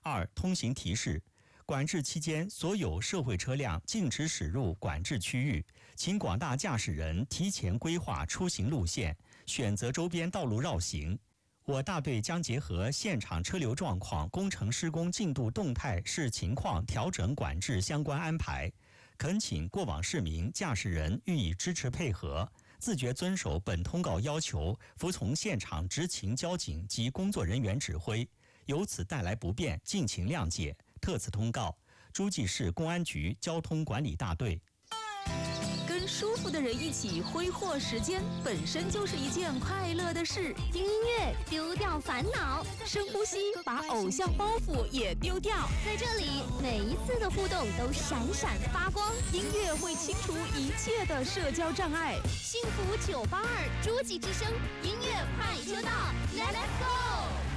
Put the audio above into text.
2、通行提示。管制期间，所有社会车辆禁止驶入管制区域，请广大驾驶人提前规划出行路线，选择周边道路绕行。我大队将结合现场车流状况、工程施工进度动态视情况调整管制相关安排，恳请过往市民、驾驶人予以支持配合，自觉遵守本通告要求，服从现场执勤交警及工作人员指挥，由此带来不便，敬请谅解。特此通告，诸暨市公安局交通管理大队。 跟舒服的人一起挥霍时间，本身就是一件快乐的事。 听音乐，丢掉烦恼； 深呼吸，把偶像包袱也丢掉。 在这里，每一次的互动都闪闪发光。 音乐会清除一切的社交障碍。 幸福982，诸暨之声，音乐快车道 ，Let's go！